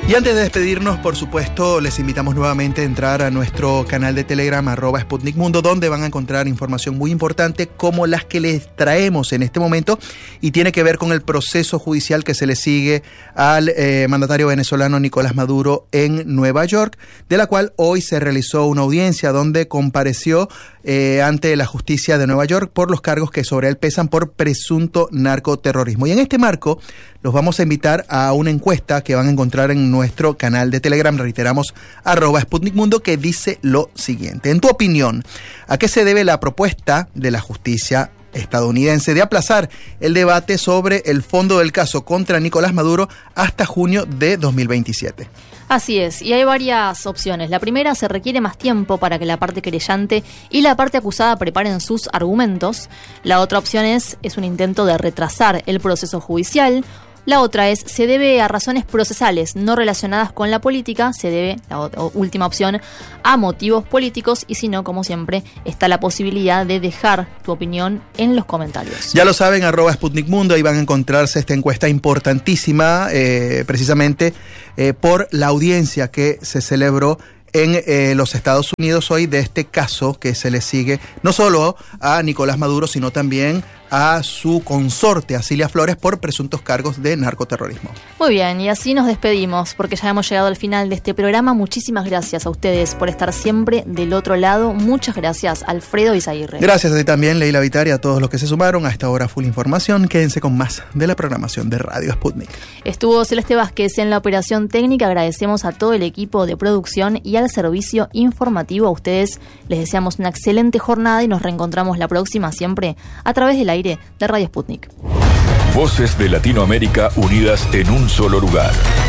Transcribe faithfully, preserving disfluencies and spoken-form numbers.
Y antes de despedirnos, por supuesto, les invitamos nuevamente a entrar a nuestro canal de Telegram, arroba Sputnik Mundo, donde van a encontrar información muy importante como las que les traemos en este momento y tiene que ver con el proceso judicial que se le sigue al eh, mandatario venezolano Nicolás Maduro en Nueva York, de la cual hoy se realizó una audiencia donde compareció eh, ante la justicia de Nueva York por los cargos que sobre él pesan por presunto narcoterrorismo. Y en este marco los vamos a invitar a una encuesta que van a encontrar en nuestro canal de Telegram, reiteramos, arroba Sputnik Mundo, que dice lo siguiente. En tu opinión, ¿a qué se debe la propuesta de la justicia estadounidense de aplazar el debate sobre el fondo del caso contra Nicolás Maduro hasta junio de dos mil veintisiete? Así es, y hay varias opciones. La primera, se requiere más tiempo para que la parte querellante y la parte acusada preparen sus argumentos. La otra opción es, es un intento de retrasar el proceso judicial. La otra es, se debe a razones procesales no relacionadas con la política, se debe, la o, última opción, a motivos políticos, y si no, como siempre, está la posibilidad de dejar tu opinión en los comentarios. Ya lo saben, arroba Sputnik Mundo, ahí van a encontrarse esta encuesta importantísima, eh, precisamente eh, por la audiencia que se celebró en eh, los Estados Unidos hoy de este caso que se le sigue no solo a Nicolás Maduro, sino también a su consorte, a Cilia Flores, por presuntos cargos de narcoterrorismo. Muy bien, y así nos despedimos, porque ya hemos llegado al final de este programa. Muchísimas gracias a ustedes por estar siempre del otro lado. Muchas gracias, Alfredo Izaguirre. Gracias a ti también, Leila Vitari, a todos los que se sumaron a esta hora full información. Quédense con más de la programación de Radio Sputnik. Estuvo Celeste Vázquez en la operación técnica. Agradecemos a todo el equipo de producción y al servicio informativo. A ustedes les deseamos una excelente jornada y nos reencontramos la próxima, siempre a través del aire de Radio Sputnik. Voces de Latinoamérica unidas en un solo lugar.